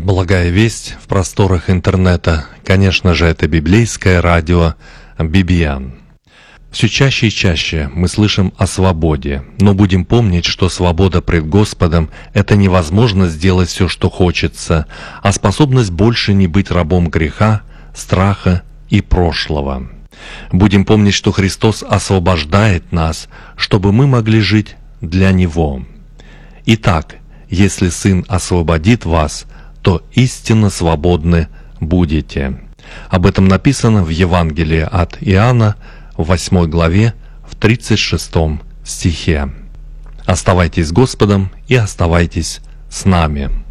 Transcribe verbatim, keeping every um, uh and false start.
Благая весть в просторах интернета, конечно же, это библейское радио би би эн. Все чаще и чаще мы слышим о свободе, но будем помнить, что свобода пред Господом — это невозможность сделать все, что хочется, а способность больше не быть рабом греха, страха и прошлого. Будем помнить, что Христос освобождает нас, чтобы мы могли жить для Него. Итак, если Сын освободит вас, то истинно свободны будете. Об этом написано в Евангелии от Иоанна, в восьмой главе, в тридцать шестом стихе. Оставайтесь с Господом и оставайтесь с нами.